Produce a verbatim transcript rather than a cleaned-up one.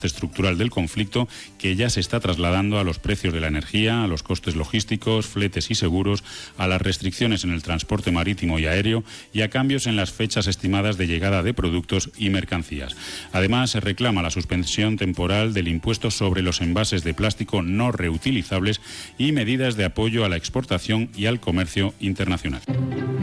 estructural del conflicto que ya se está trasladando a los precios de la energía, a los costes logísticos, fletes y seguros, a las restricciones en el transporte marítimo y aéreo y a cambios en las fechas estimadas de llegada de productos y mercancías. Además, se reclama la suspensión temporal del impuesto sobre los envases de plástico no reutilizables y medidas de apoyo a la exportación y al comercio internacional.